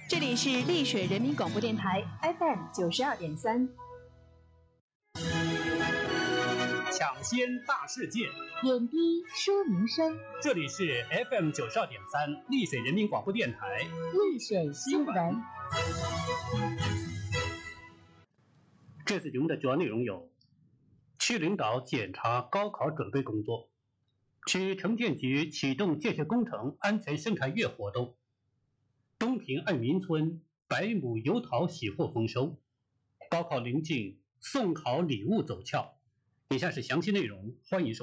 这里是丽水人民广播电台 FM 92.3。 抢先大事件， 点滴说民生。 这里是 FM 92.3丽水人民广播电台丽水新闻。 这次节目的主要内容有：区领导检查高考准备工作；区城建局启动建设工程安全生产月活动；东平爱民村100亩油桃喜获丰收；高考临近，送考礼物走俏。以下是详细内容，欢迎收听。